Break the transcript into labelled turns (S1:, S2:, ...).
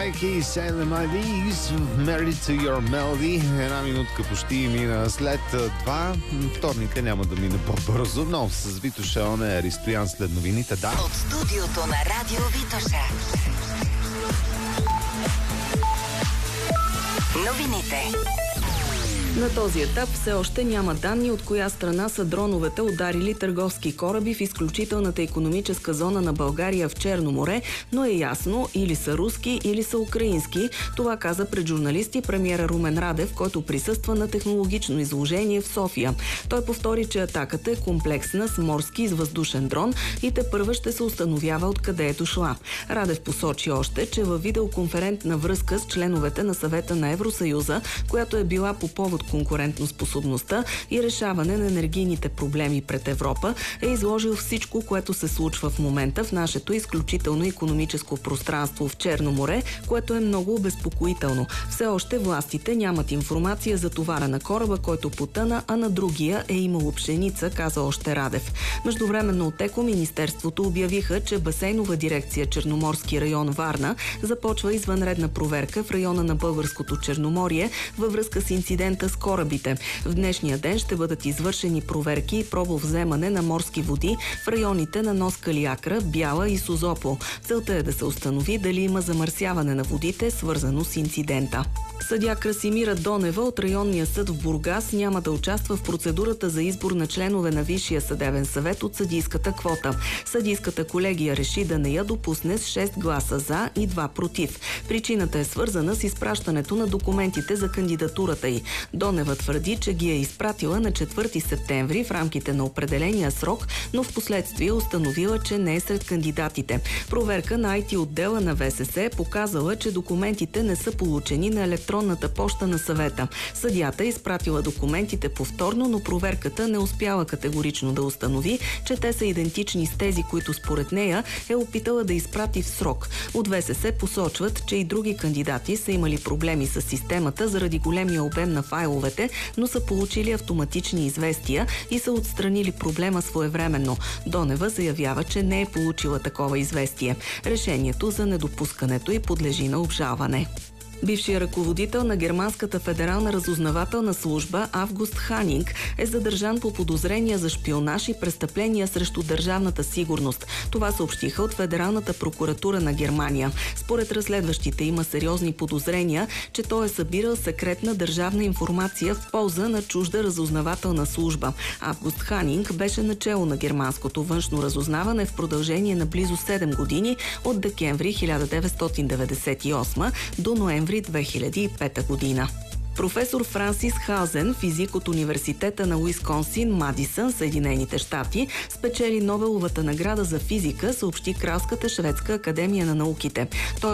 S1: Nike, Sailor My Leaves, Married to Your Melody. Една минутка почти мина след два. Вторника няма да мине по-бързо, но с Витоша Оне и Стоян след новините, да.
S2: От студиото на Радио Витоша. Новините.
S3: На този етап все още няма данни от коя страна са дроновете ударили търговски кораби в изключителната икономическа зона на България в Черно море, но е ясно или са руски, или са украински. Това каза пред журналисти премиера Румен Радев, който присъства на технологично изложение в София. Той повтори, че атаката е комплексна с морски и с въздушен дрон и тепърва ще се установява откъде е дошла. Радев посочи още, че във видеоконферентна връзка с членовете на Съвета на Евросъюза, която е била по повод конкурентоспособността и решаване на енергийните проблеми пред Европа, е изложил всичко, което се случва в момента в нашето изключително икономическо пространство в Черно море, което е много обезпокоително. Все още властите нямат информация за товара на кораба, който потъна, а на другия е имало пшеница, каза още Радев. Междувременно от ЕКО Министерството обявиха, че Басейнова дирекция Черноморски район Варна започва извънредна проверка в района на Българското Черноморие във връзка с инцидента с корабите. В днешния ден ще бъдат извършени проверки и пробовземане на морски води в районите на Нос Калиакра, Бяла и Созопол. Целта е да се установи дали има замърсяване на водите, свързано с инцидента. Съдия Красимира Донева от районния съд в Бургас няма да участва в процедурата за избор на членове на Висшия съдебен съвет от съдийската квота. Съдийската колегия реши да не я допусне с 6 гласа за и 2 против. Причината е свързана с изпращането на документите за кандидатурата й. Донева твърди, че ги е изпратила на 4 септември в рамките на определения срок, но в последствие установила, че не е сред кандидатите. Проверка на IT отдела на ВСС е показала, че документите не са получени на електронната поща на съвета. Съдията е изпратила документите повторно, но проверката не успяла категорично да установи, че те са идентични с тези, които според нея е опитала да изпрати в срок. От ВСС посочват, че и други кандидати са имали проблеми с системата заради големия обем на файловете, но са получили автоматични известия и са отстранили проблема своевременно. Донева заявява, че не е получила такова известие. Решението за недопускането й подлежи на обжалване. Бившият ръководител на Германската федерална разузнавателна служба Август Ханинг е задържан по подозрения за шпионаж и престъпления срещу държавната сигурност. Това съобщиха от Федералната прокуратура на Германия. Според разследващите има сериозни подозрения, че той е събирал секретна държавна информация в полза на чужда разузнавателна служба. Август Ханинг беше начело на германското външно разузнаване в продължение на близо 7 години от декември 1998 до ноември 2005 година. Професор Франсис Халзен, физик от Университета на Уисконсин, Мадисън, Съединените щати, спечели Нобеловата награда за физика, съобщи Кралската шведска академия на науките. Той